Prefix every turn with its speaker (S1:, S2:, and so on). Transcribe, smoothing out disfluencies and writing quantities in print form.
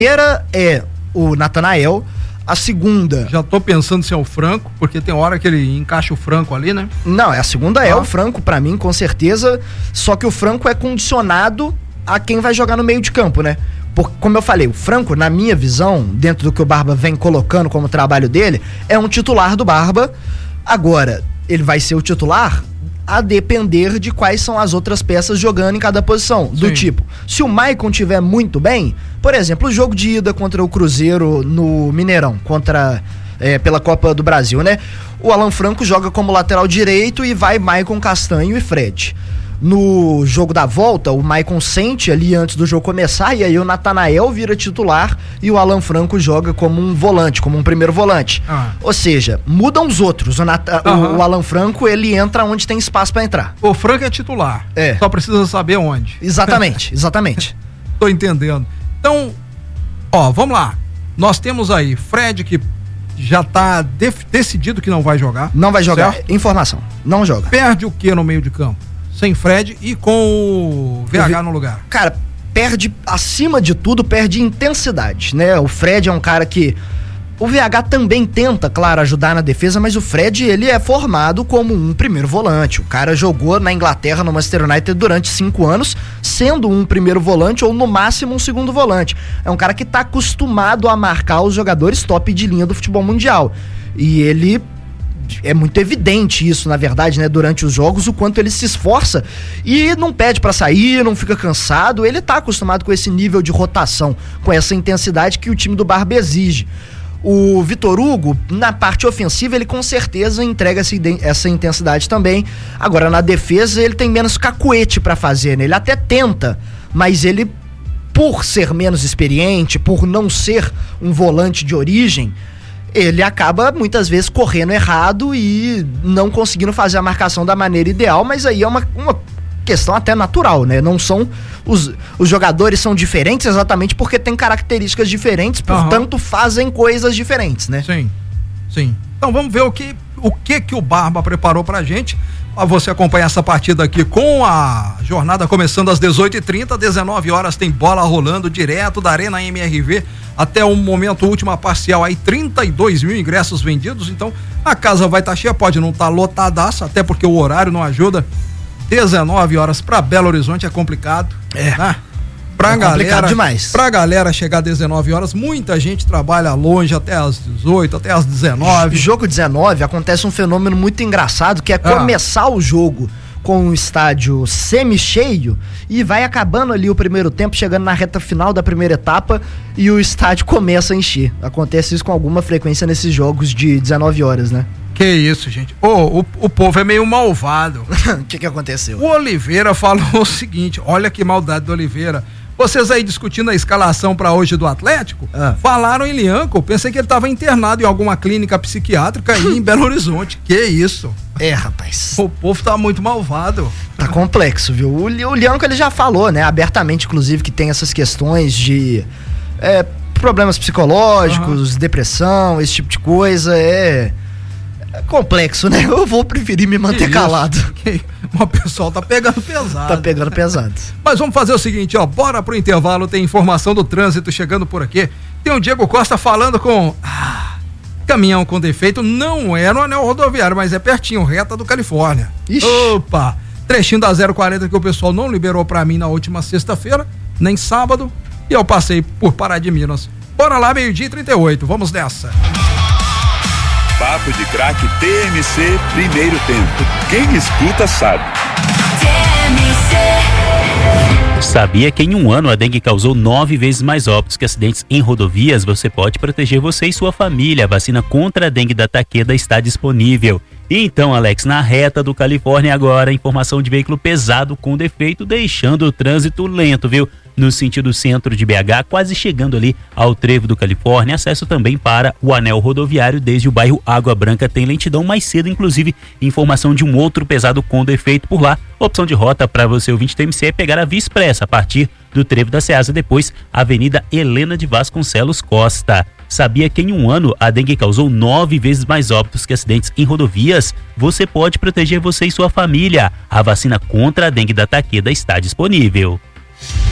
S1: primeira é o Natanael, a segunda...
S2: Já tô pensando se é o Franco, porque tem hora que ele encaixa o Franco ali, né?
S1: Não, a segunda é o Franco, pra mim, com certeza, só que o Franco é condicionado a quem vai jogar no meio de campo, né? Porque, como eu falei, o Franco, na minha visão, dentro do que o Barba vem colocando como trabalho dele, é um titular do Barba. Agora, ele vai ser o titular a depender de quais são as outras peças jogando em cada posição. Do
S2: Sim.
S1: tipo, se o Maicon tiver muito bem, por exemplo, o jogo de ida contra o Cruzeiro no Mineirão, pela Copa do Brasil, né? O Alan Franco joga como lateral direito e vai Maicon, Castanho e Fred. No jogo da volta, o Maicon sente ali antes do jogo começar, e aí o Natanael vira titular e o Alan Franco joga como um volante, como um primeiro volante. Ou seja, mudam os outros. O Alan Franco, ele entra onde tem espaço pra entrar.
S2: O Franco é titular. Só precisa saber onde.
S1: Exatamente, exatamente.
S2: Tô entendendo. Então, vamos lá. Nós temos aí Fred, que já tá decidido que não vai jogar.
S1: Não vai jogar.
S2: Certo?
S1: Informação. Não joga.
S2: Perde o que no meio de campo? Sem Fred e com o VH no lugar.
S1: Cara, perde, acima de tudo, perde intensidade, né? O Fred é um cara que... O VH também tenta, claro, ajudar na defesa, mas o Fred, ele é formado como um primeiro volante. O cara jogou na Inglaterra, no Manchester United, durante 5 anos, sendo um primeiro volante ou, no máximo, um segundo volante. É um cara que tá acostumado a marcar os jogadores top de linha do futebol mundial. E ele... É muito evidente isso, na verdade, né, durante os jogos, o quanto ele se esforça e não pede pra sair, não fica cansado. Ele tá acostumado com esse nível de rotação, com essa intensidade que o time do Barba exige. O Vitor Hugo, na parte ofensiva, ele com certeza entrega essa intensidade também. Agora, na defesa, ele tem menos cacuete pra fazer, né? Ele até tenta, mas ele, por ser menos experiente, por não ser um volante de origem, ele acaba muitas vezes correndo errado e não conseguindo fazer a marcação da maneira ideal, mas aí é uma questão até natural, né? Não são os jogadores são diferentes exatamente porque têm características diferentes, portanto fazem coisas diferentes, né?
S2: Sim. Então vamos ver o que o Barba preparou pra gente. Você acompanha essa partida aqui com a jornada começando às 18h30, 19 horas tem bola rolando direto da Arena MRV até o momento, última parcial aí, 32 mil ingressos vendidos, então a casa vai estar cheia, pode não estar lotadaça, até porque o horário não ajuda. 19 horas pra Belo Horizonte é complicado, né?
S1: Complicado demais.
S2: Pra galera chegar às 19 horas, muita gente trabalha longe até às 18, até às 19.
S1: Jogo 19, acontece um fenômeno muito engraçado, que é começar o jogo com um estádio semi-cheio e vai acabando ali o primeiro tempo, chegando na reta final da primeira etapa e o estádio começa a encher. Acontece isso com alguma frequência nesses jogos de 19 horas, né?
S2: Que isso, gente. O povo é meio malvado.
S1: O que aconteceu?
S2: O Oliveira falou o seguinte, olha que maldade do Oliveira. Vocês aí discutindo a escalação pra hoje do Atlético, falaram em Lianco, pensei que ele tava internado em alguma clínica psiquiátrica aí em Belo Horizonte. Que isso?
S1: Rapaz.
S2: O povo tá muito malvado.
S1: Tá complexo, viu? O Lianco, ele já falou, né, abertamente, inclusive, que tem essas questões de problemas psicológicos, depressão, esse tipo de coisa. É complexo, né? Eu vou preferir me manter calado.
S2: O pessoal tá pegando pesado.
S1: Tá pegando pesado.
S2: Mas vamos fazer o seguinte, bora pro intervalo, tem informação do trânsito chegando por aqui. Tem o Diego Costa falando com... caminhão com defeito, não é no anel rodoviário, mas é pertinho, reta do Califórnia.
S1: Ixi.
S2: Opa! Trechinho da 040 que o pessoal não liberou pra mim na última sexta-feira, nem sábado, e eu passei por Pará de Minas. Bora lá, 12h38, vamos nessa.
S3: Papo de Craque TMC, primeiro tempo. Quem escuta sabe.
S4: Sabia que em um ano a dengue causou 9 vezes mais óbitos que acidentes em rodovias? Você pode proteger você e sua família. A vacina contra a dengue da Takeda está disponível. E então, Alex, na reta do Califórnia agora, informação de veículo pesado com defeito, deixando o trânsito lento, viu? No sentido centro de BH, quase chegando ali ao trevo do Califórnia, acesso também para o anel rodoviário desde o bairro Água Branca, tem lentidão mais cedo, inclusive informação de um outro pesado com defeito por lá. Opção de rota para você, ouvinte TMC, é pegar a Via Expressa a partir do trevo da Ceasa, depois Avenida Helena de Vasconcelos Costa. Sabia que em um ano a dengue causou 9 vezes mais óbitos que acidentes em rodovias? Você pode proteger você e sua família. A vacina contra a dengue da Takeda está disponível.